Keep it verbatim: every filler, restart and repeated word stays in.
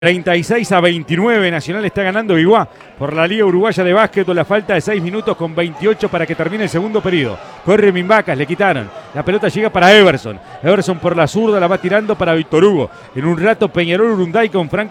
treinta y seis a veintinueve, Nacional está ganando Biguá por la Liga Uruguaya de Básquetbol. La falta de seis minutos con veintiocho para que termine el segundo periodo. Corre Mimbacas, le quitaron. La pelota llega para Everson. Everson por la zurda la va tirando para Víctor Hugo. En un rato Peñarol Urunday con Franco